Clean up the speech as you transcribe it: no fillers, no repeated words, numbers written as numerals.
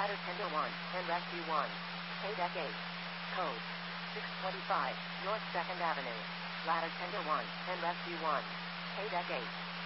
Ladder Tender 1 and Rescue 1. Paydeck 8. Code 625 North 2nd Avenue. Ladder Tender 1 and Rescue 1. Paydeck 8.